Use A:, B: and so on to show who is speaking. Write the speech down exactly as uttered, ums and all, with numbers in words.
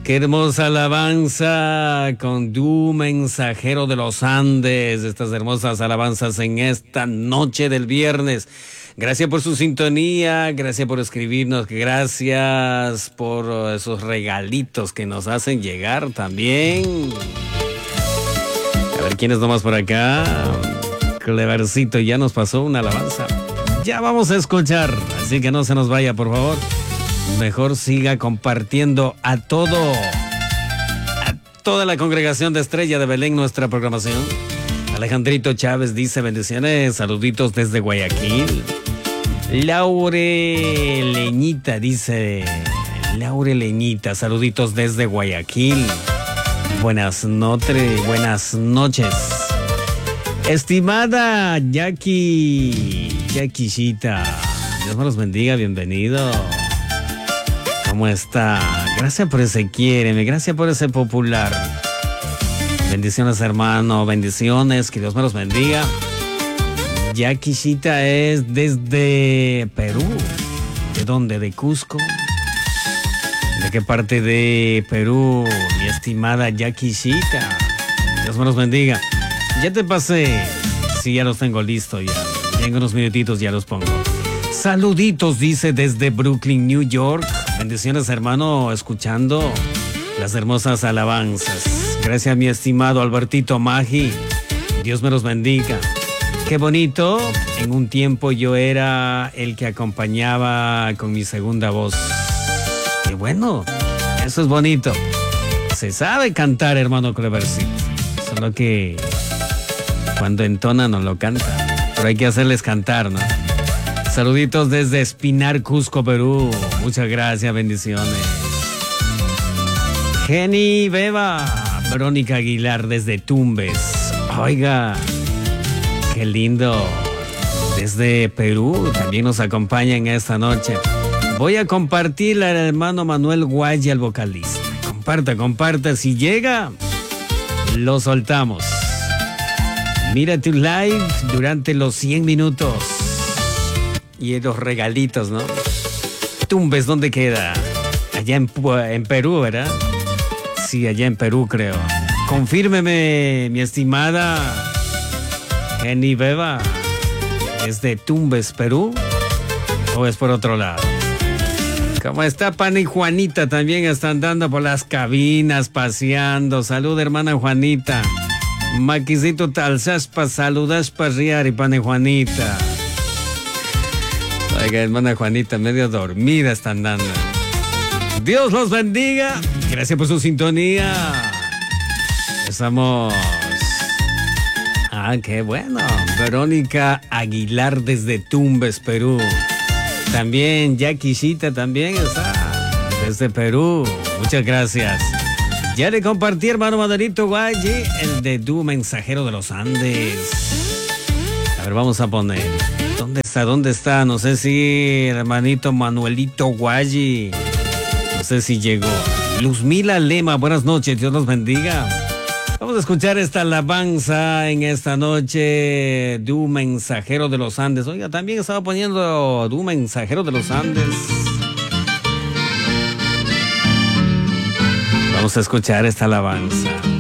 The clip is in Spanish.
A: Qué hermosa alabanza con Du Mensajero de los Andes. Estas hermosas alabanzas en esta noche del viernes. Gracias por su sintonía, gracias por escribirnos, gracias por esos regalitos que nos hacen llegar también. A ver, ¿quién es nomás por acá? Clevercito ya nos pasó una alabanza. Ya vamos a escuchar, así que no se nos vaya, por favor. Mejor siga compartiendo a todo, a toda la congregación de Estrella de Belén nuestra programación. Alejandrito Chávez dice bendiciones, saluditos desde Guayaquil. Laure Leñita dice, Laure Leñita, saluditos desde Guayaquil. Buenas noches, buenas noches. Estimada Jackie, Jackiecita, Dios me los bendiga, bienvenido. ¿Cómo está? Gracias por ese quiéreme, gracias por ese popular. Bendiciones, hermano, bendiciones, que Dios me los bendiga. Jackiecita es desde Perú. ¿De dónde? ¿De Cusco? ¿De qué parte de Perú, mi estimada Jackiecita? Dios me los bendiga. Ya te pasé. Sí, ya los tengo listos ya. Ya en unos minutitos ya los pongo. Saluditos, dice desde Brooklyn, New York. Bendiciones, hermano, escuchando las hermosas alabanzas. Gracias, mi estimado Albertito Magi. Dios me los bendiga. Qué bonito. En un tiempo yo era el que acompañaba con mi segunda voz. Qué bueno. Eso es bonito. Se sabe cantar, hermano Clevercito. Solo que cuando entona no lo canta. Pero hay que hacerles cantar, ¿no? Saluditos desde Espinar, Cusco, Perú. Muchas gracias, bendiciones. Jenny Beba, Verónica Aguilar desde Tumbes. Oiga, qué lindo. Desde Perú también nos acompaña en esta noche. Voy a compartirle al hermano Manuel Guaya, el vocalista. Comparta, comparta. Si llega, lo soltamos. Mira tu live durante los cien minutos. Y los regalitos, ¿no? Tumbes, ¿dónde queda? Allá en, en Perú, ¿verdad? Sí, allá en Perú, creo. Confírmeme, mi estimada Jenny Beba. ¿Es de Tumbes, Perú? ¿O es por otro lado? ¿Cómo está Pana y Juanita? También están dando por las cabinas, paseando. Salud, hermana Juanita. Maquisito Talsaspa, saludas para riar y Pana y Juanita. Oiga, hermana Juanita, medio dormida están dando. Dios los bendiga. Gracias por su sintonía. Estamos... Ah, qué bueno. Verónica Aguilar desde Tumbes, Perú. También Jackiecita también está desde Perú. Muchas gracias. Ya le compartí, hermano Manuelito Guayi, el de Du Mensajero de los Andes. A ver, vamos a poner... ¿Dónde está? ¿Dónde está? No sé si el hermanito Manuelito Guayi. No sé si llegó. Luzmila Lema, buenas noches. Dios los bendiga. Vamos a escuchar esta alabanza en esta noche. Du Mensajero de los Andes. Oiga, también estaba poniendo Du Mensajero de los Andes. Vamos a escuchar esta alabanza.